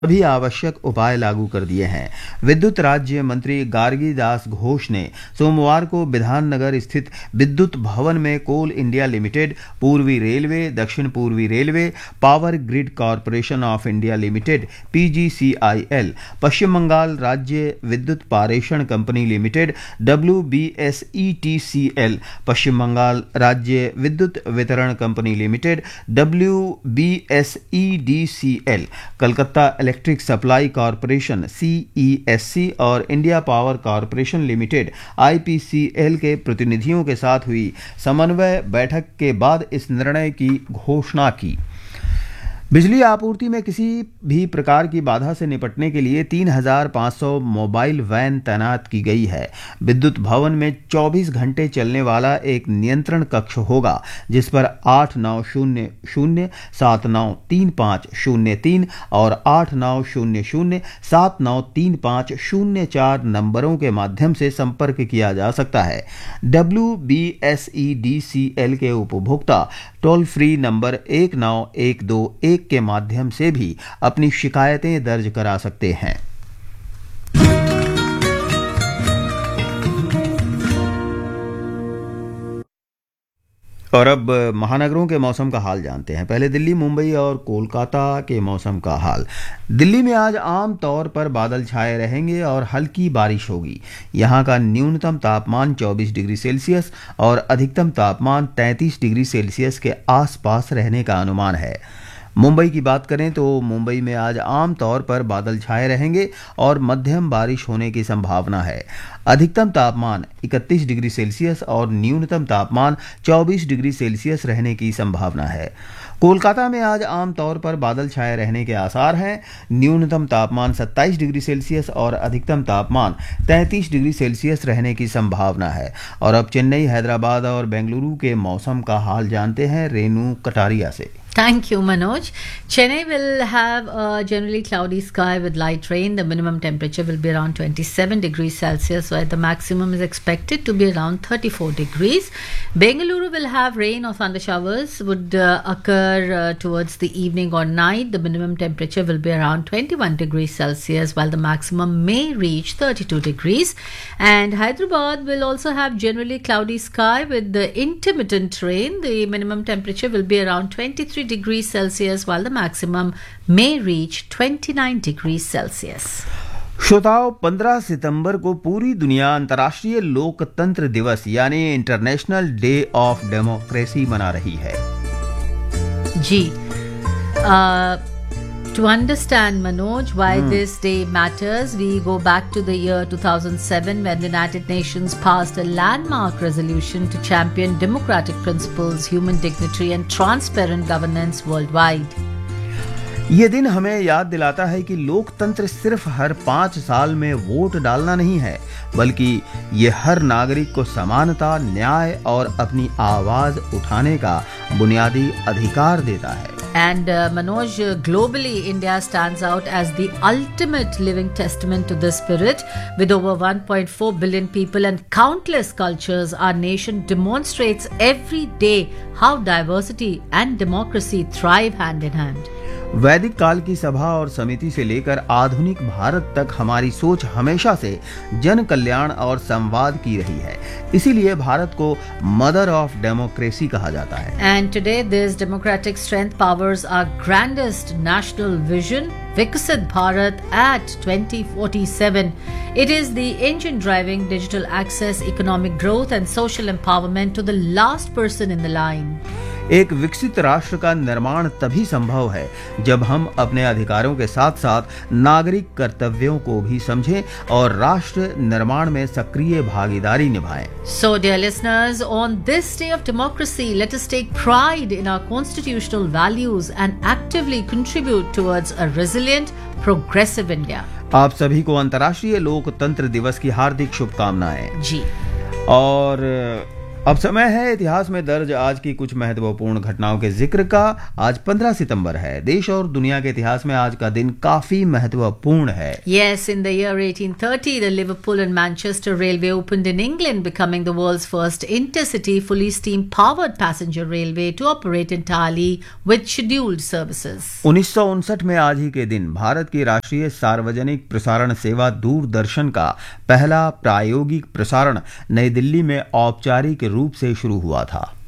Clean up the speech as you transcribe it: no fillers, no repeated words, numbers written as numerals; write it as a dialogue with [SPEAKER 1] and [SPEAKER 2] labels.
[SPEAKER 1] सभी आवश्यक उपाय लागू कर दिए हैं। विद्युत राज्य मंत्री गार्गी दास घोष ने सोमवार को विधाननगर स्थित विद्युत भवन में कोल इंडिया लिमिटेड, पूर्वी रेलवे, दक्षिण पूर्वी railway, power grid corporation of India limited (PGCIL), पश्चिम बंगाल राज्य विद्युत पारेषण कंपनी लिमिटेड (WBSETCL), पश्चिम बंगाल राज्य विद्युत वितरण company limited (WBSEDCL), Calcutta electric supply corporation (CESC) और India power corporation limited (IPCL) के प्रतिनिधियों के साथ हुई समन्वय बैठक के बाद इस निर्णय की घोषणा की। बिजली आपूर्ति में किसी भी प्रकार की बाधा से निपटने के लिए 3,500 मोबाइल वैन तैनात की गई है। विद्युत भवन में 24 घंटे चलने वाला एक नियंत्रण कक्ष होगा, जिस पर 8900 793503 और 8900 793504 नंबरों के माध्यम से संपर्क किया जा सकता है। WBSEDCL के उपभोक्ता टोल फ्री नंबर 19121 के माध्यम से भी अपनी शिकायतें दर्ज करा सकते हैं। और अब महानगरों के मौसम का हाल जानते हैं। पहले दिल्ली, मुंबई और कोलकाता के मौसम का हाल। दिल्ली में आज आम तौर पर बादल छाए रहेंगे और हल्की बारिश होगी। यहां का न्यूनतम तापमान 24 डिग्री सेल्सियस और अधिकतम तापमान 33 डिग्री सेल्सियस के आसपास रहने का अनुमान है। मुंबई की बात करें तो मुंबई में आज आम तौर पर बादल छाए रहेंगे और मध्यम बारिश होने की संभावना है। अधिकतम तापमान 31 डिग्री सेल्सियस और न्यूनतम तापमान 24 डिग्री सेल्सियस रहने की संभावना है। कोलकाता में आज आम तौर पर बादल छाए रहने के आसार हैं। न्यूनतम तापमान 27 डिग्री सेल्सियस और अधिकतम तापमान 33 डिग्री सेल्सियस रहने की संभावना है। और अब चेन्नई, हैदराबाद और बेंगलुरु के मौसम का हाल जानते हैं रेनू कटारिया से।
[SPEAKER 2] Thank you, Manoj. Chennai will have a generally cloudy sky with light rain. The minimum temperature will be around 27 degrees Celsius, where the maximum is expected to be around 34 degrees. Bengaluru will have rain or thunder showers would occur towards the evening or night. The minimum temperature will be around 21 degrees Celsius, while the maximum may reach 32 degrees. And Hyderabad will also have generally cloudy sky with the intermittent rain. The minimum temperature will be around 23 degrees Celsius, while the maximum may reach 29 degrees Celsius.
[SPEAKER 1] श्रोताओं, 15 सितंबर को पूरी दुनिया अंतर्राष्ट्रीय लोकतंत्र दिवस यानी international day of democracy मना रही है।
[SPEAKER 2] जी, to understand, Manoj, why this day matters, we go back to the year 2007 when the United Nations passed a landmark resolution to champion democratic principles, human dignity and transparent governance worldwide.
[SPEAKER 1] ये दिन हमें याद दिलाता है कि लोकतंत्र सिर्फ हर 5 साल में वोट डालना नहीं है, बल्कि ये हर नागरिक को समानता, न्याय और अपनी आवाज उठाने का बुनियादी अधिकार देता है।
[SPEAKER 2] And Manoj, globally, India stands out as the ultimate living testament to this spirit. With over 1.4 billion people and countless cultures, our nation demonstrates every day how diversity and democracy thrive hand in hand.
[SPEAKER 1] वैदिक काल की सभा और समिति से लेकर आधुनिक भारत तक हमारी सोच हमेशा से जन कल्याण और संवाद की रही है। इसीलिए भारत को मदर ऑफ डेमोक्रेसी कहा जाता है।
[SPEAKER 2] And today this democratic strength powers our grandest national vision, Viksit Bharat at 2047. It is the engine driving digital access, economic growth and social empowerment to the last person in the line.
[SPEAKER 1] एक विकसित राष्ट्र का निर्माण तभी संभव है जब हम अपने अधिकारों के साथ साथ नागरिक कर्तव्यों को भी समझें और राष्ट्र निर्माण में सक्रिय भागीदारी निभाएं।
[SPEAKER 2] So, dear listeners, on this day of democracy, let us take pride in our constitutional values and actively contribute towards a resilient, progressive India.
[SPEAKER 1] आप सभी को अंतर्राष्ट्रीय लोकतंत्र दिवस की हार्दिक शुभकामनाएं।
[SPEAKER 2] जी।
[SPEAKER 1] और अब समय है इतिहास में दर्ज आज की कुछ महत्वपूर्ण घटनाओं के जिक्र का। आज 15 सितंबर है। देश और दुनिया के इतिहास में आज का दिन काफी महत्वपूर्ण है।
[SPEAKER 2] Yes, in the year 1830, the Liverpool and Manchester Railway opened in England, becoming the world's first intercity fully steam-powered passenger railway to operate entirely with scheduled services.
[SPEAKER 1] 1959 में आज ही के दिन भारत की राष्ट्रीय सार्वजनिक प्रसारण सेवा दूरदर्शन का पहला प्रायोगिक प्रसारण नई दिल्ली में औपचारिक रूप से शुरू हुआ था।